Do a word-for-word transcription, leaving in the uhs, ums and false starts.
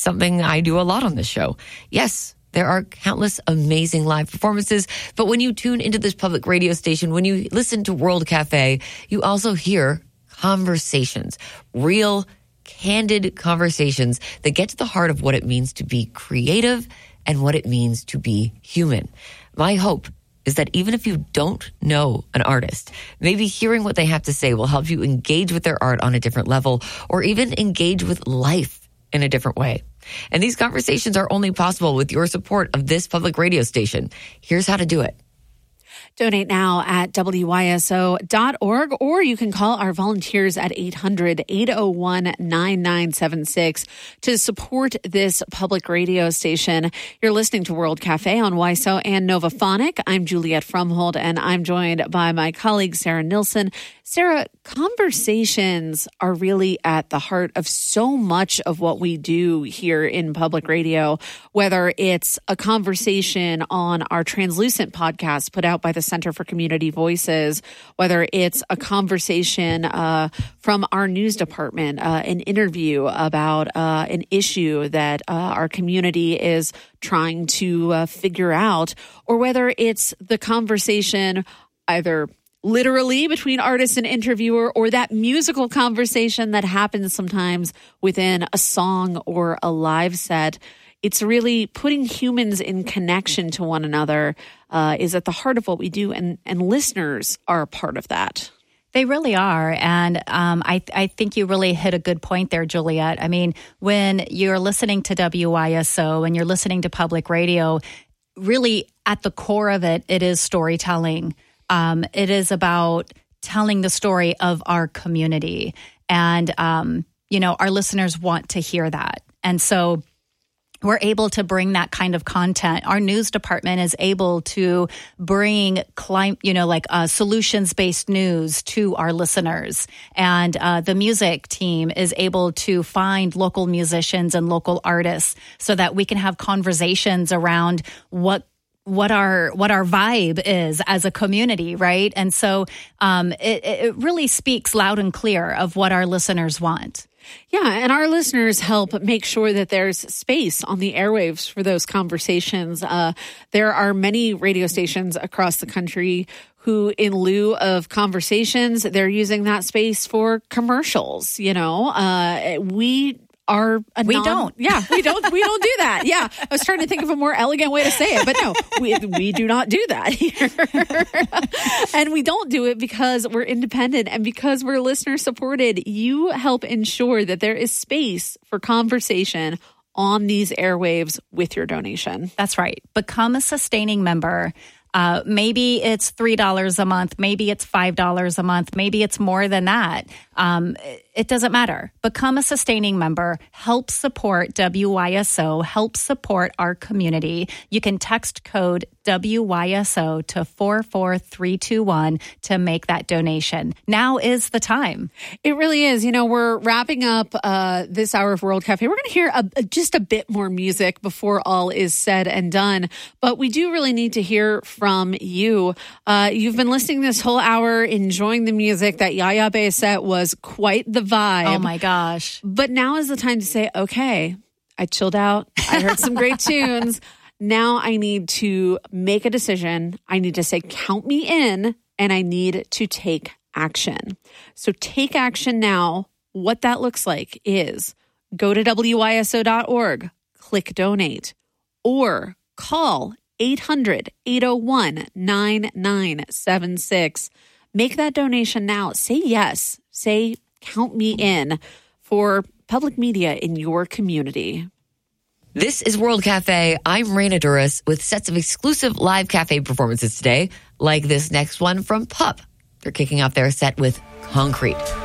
It's something I do a lot on this show. Yes, there are countless amazing live performances, but when you tune into this public radio station, when you listen to World Cafe, you also hear conversations, real, candid conversations that get to the heart of what it means to be creative and what it means to be human. My hope is that even if you don't know an artist, maybe hearing what they have to say will help you engage with their art on a different level, or even engage with life in a different way. And these conversations are only possible with your support of this public radio station. Here's how to do it. Donate now at W Y S O dot org, or you can call our volunteers at eight hundred, eight oh one, nine nine seven six to support this public radio station. You're listening to World Cafe on Y S O and Novaphonic. I'm Juliette Frumhold, and I'm joined by my colleague, Sarah Nilsson. Sarah, conversations are really at the heart of so much of what we do here in public radio, whether it's a conversation on our Translucent podcast put out by the Center for Community Voices, whether it's a conversation uh, from our news department, uh, an interview about uh, an issue that uh, our community is trying to uh, figure out, or whether it's the conversation either literally between artist and interviewer, or that musical conversation that happens sometimes within a song or a live set. It's really putting humans in connection to one another uh, is at the heart of what we do, and, and listeners are a part of that. They really are. And um, I, I think you really hit a good point there, Juliette. I mean, when you're listening to W Y S O and you're listening to public radio, really at the core of it, it is storytelling. Um, it is about telling the story of our community. And, um, you know, our listeners want to hear that. And so we're able to bring that kind of content. Our news department is able to bring, clim- you know, like uh, solutions-based news to our listeners. And uh, the music team is able to find local musicians and local artists so that we can have conversations around what what our what our vibe is as a community, right? And so um, it, it really speaks loud and clear of what our listeners want. Yeah, and our listeners help make sure that there's space on the airwaves for those conversations. Uh, there are many radio stations across the country who, in lieu of conversations, they're using that space for commercials. You know, uh, we are a we non- don't. Yeah, we don't. We don't do that. Yeah, I was trying to think of a more elegant way to say it, but no, we we do not do that here, and we don't do it because we're independent and because we're listener supported. You help ensure that there is space for conversation on these airwaves with your donation. That's right. Become a sustaining member. Uh, maybe it's three dollars a month. Maybe it's five dollars a month. Maybe it's more than that. Um, it doesn't matter. Become a sustaining member. Help support W Y S O. Help support our community. You can text code W Y S O to four four three two one to make that donation. Now is the time. It really is. You know, we're wrapping up uh, this hour of World Cafe. We're going to hear a, a, just a bit more music before all is said and done. But we do really need to hear from you. Uh, you've been listening this whole hour, enjoying the music. That Yaya Bay set was quite the vibe. Oh my gosh. But now is the time to say, okay, I chilled out. I heard some great tunes. Now I need to make a decision. I need to say, count me in, and I need to take action. So take action now. What that looks like is go to W Y S O dot org, click donate, or call eight hundred, eight oh one, nine nine seven six. Make that donation now. Say yes. Say, count me in for public media in your community. This is World Cafe. I'm Raina Duras with sets of exclusive live cafe performances today, like this next one from Pup. They're kicking off their set with Concrete.